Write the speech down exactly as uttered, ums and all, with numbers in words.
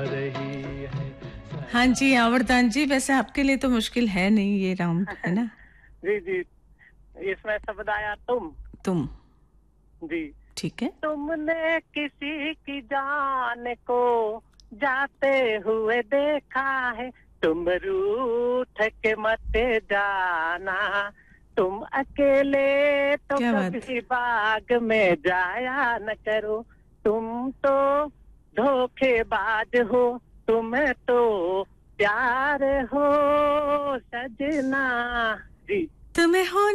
रही है हाँ जी, आवर्तान जी, वैसे आपके लिए तो मुश्किल है नहीं ये राउंड, है ना? जी, जी। इसमें शब्द आया तुम। तुम। जी। ठीक है। तुमने किसी की जान को जाते हुए देखा है, तुम रूठ के मत जाना, तुम अकेले तो क्या बात? कभी बाग में जाया न करो, तुम तो धोखेबाज हो, तुम्हें तो प्यार हो सजना। जी। तुम्हें हो